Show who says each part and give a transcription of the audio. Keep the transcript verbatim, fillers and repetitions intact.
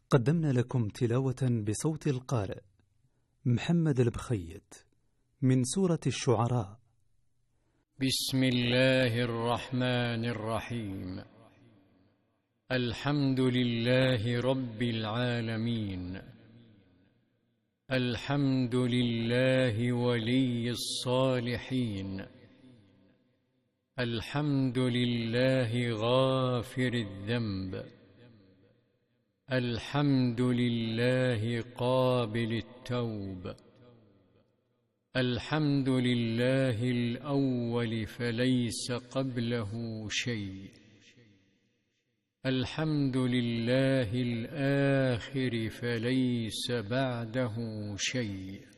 Speaker 1: قدمنا لكم تلاوة بصوت القارئ محمد البخيت من سورة الشعراء.
Speaker 2: بسم الله الرحمن الرحيم. الحمد لله رب العالمين، الحمد لله ولي الصالحين، الحمد لله غافر الذنب، الحمد لله قابل التوب، الحمد لله الأول فليس قبله شيء، الحمد لله الآخر فليس بعده شيء،